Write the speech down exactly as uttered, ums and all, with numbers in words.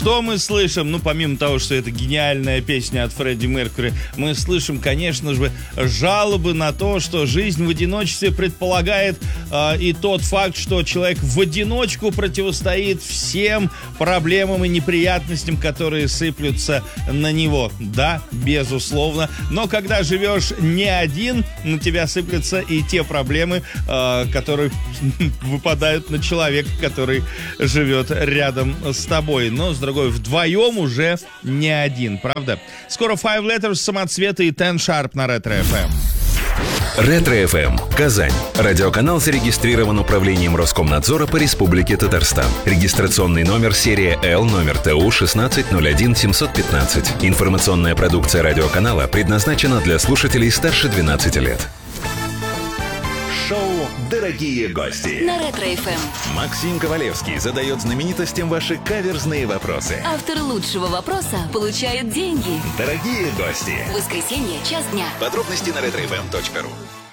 что мы слышим? Ну, помимо того, что это гениальная песня от Фредди Меркьюри, мы слышим, конечно же, жалобы на то, что жизнь в одиночестве предполагает э, и тот факт, что человек в одиночку противостоит всем проблемам и неприятностям, которые сыплются на него. Да, безусловно. Но когда живешь не один, на тебя сыплются и те проблемы, э, которые выпадают на человека, который живет рядом с тобой. Но, с другой, вдвоем уже не один, правда? Скоро Five Letters, Самоцветы и Ten Sharp на Ретро-эф эм. Ретро-эф эм. Казань. Радиоканал зарегистрирован Управлением Роскомнадзора по Республике Татарстан. Регистрационный номер серия Л, номер Т У шестнадцать ноль один семьсот пятнадцать. Информационная продукция радиоканала предназначена для слушателей старше двенадцати лет. Шоу «Дорогие гости» на Ретро-эф эм. Максим Ковалевский задает знаменитостям ваши каверзные вопросы. Автор лучшего вопроса получает деньги. Дорогие гости. Воскресенье, час дня. Подробности на ретро эф эм точка ру.